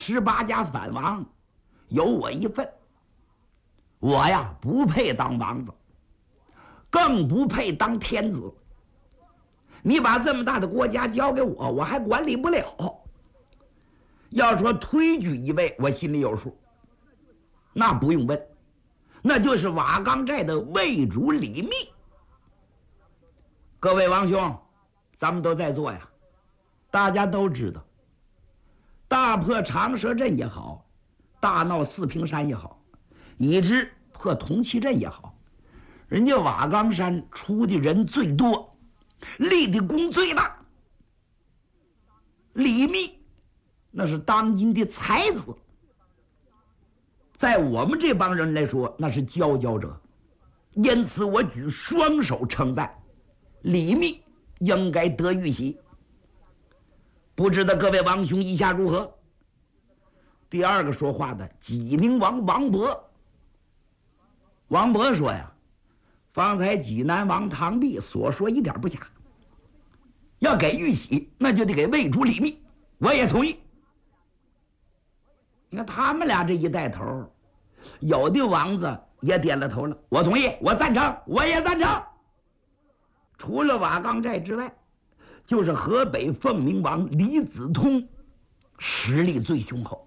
18家反王，有我一份。我呀，不配当王子，更不配当天子。你把这么大的国家交给我，我还管理不了。要说推举一位，我心里有数，那不用问，那就是瓦岗寨的魏主李密。各位王兄，咱们都在座呀，大家都知道，大破长蛇阵也好，大闹四平山也好，以至破铜旗阵也好，人家瓦岗山出的人最多，立的功最大。李密那是当今的才子，在我们这帮人来说，那是佼佼者。因此我举双手称赞，李密应该得玉玺。不知道各位王兄意下如何？第二个说话的济宁王王勃，王勃说呀，方才济南王唐弼所说一点不假，要给玉玺，那就得给魏主李密，我也同意。你看他们俩这一带头，有的王子也点了头了，我同意，我赞成，我也赞成。除了瓦岗寨之外，就是河北凤鸣王李子通，实力最雄厚。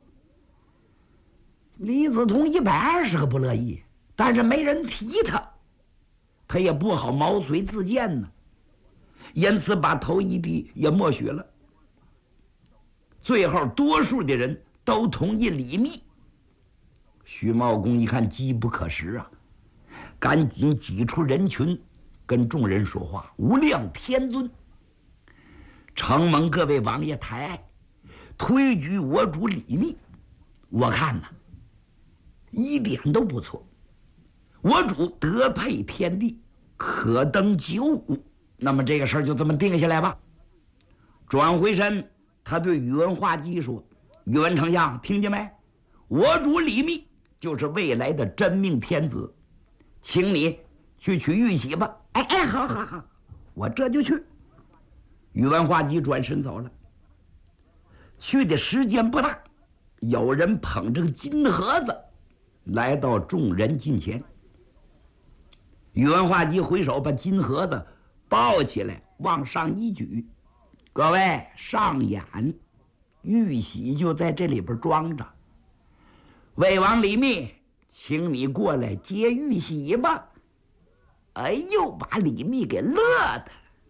李子通120个不乐意，但是没人提他，他也不好毛遂自荐呢，因此把头一低也默许了。最后多数的人都同意李密。徐茂公一看机不可失啊，赶紧挤出人群，跟众人说话：“无量天尊，承蒙各位王爷抬爱，推举我主李密，我看呐，一点都不错。我主德配天地，可登95。那么这个事儿就这么定下来吧。”转回身，他对宇文化及说：“宇文丞相，听见没？我主李密就是未来的真命天子，请你去取玉玺吧。”哎，好，我这就去。宇文化及转身走了。去的时间不大，有人捧着个金盒子来到众人近前。宇文化及回手把金盒子抱起来，往上一举：“各位上眼，玉玺就在这里边装着。魏王李密，请你过来接玉玺吧。”哎呦，把李密给乐的，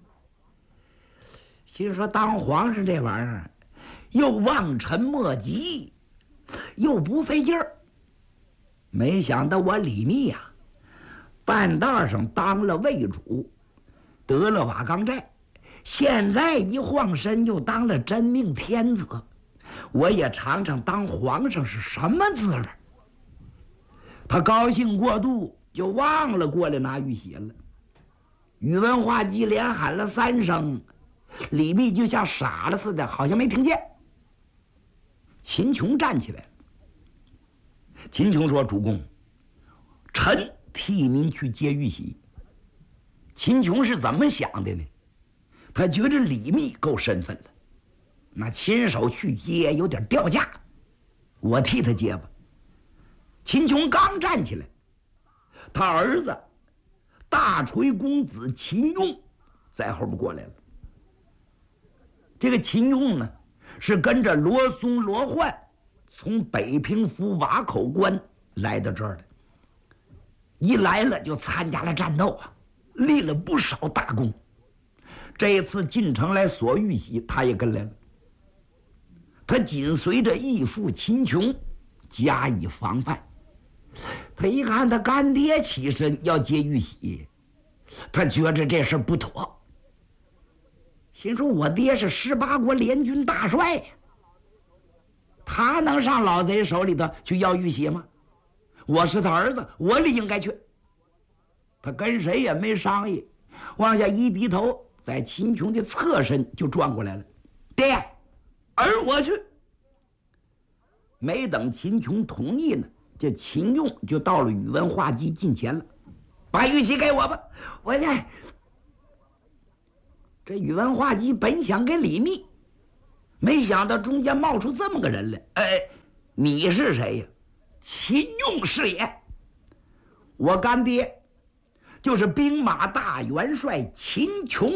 心说当皇上这玩意儿，又望尘莫及，又不费劲儿。没想到我李密呀，半道上当了魏主，得了瓦岗寨，现在一晃身又当了真命天子，我也尝尝当皇上是什么滋味。他高兴过度，就忘了过来拿玉玺了。宇文化及连喊了3声，李密就像傻了似的，好像没听见。秦琼站起来了。秦琼说：“主公，臣替您去接玉玺。”秦琼是怎么想的呢？他觉着李密够身份了，那亲手去接有点掉价，我替他接吧。秦琼刚站起来，他儿子大锤公子秦用在后边过来了。这个秦用呢，是跟着罗松、罗焕从北平府瓦口关来到这儿的，一来了就参加了战斗啊，立了不少大功。这一次进城来索玉玺，他也跟来了。他紧随着义父秦琼加以防范。他一看他干爹起身要接玉玺，他觉着这事不妥，心说我爹是18国联军大帅呀，他能上老贼手里头去要玉玺吗？我是他儿子，我理应该去。他跟谁也没商议，往下一低头，在秦琼的侧身就转过来了：“爹，儿我去。”没等秦琼同意呢，这秦用就到了宇文化及近前了：“把玉玺给我吧，我这宇文化及本想给李密，没想到中间冒出这么个人来。 你是谁呀？秦用是也。我干爹就是兵马大元帅秦琼。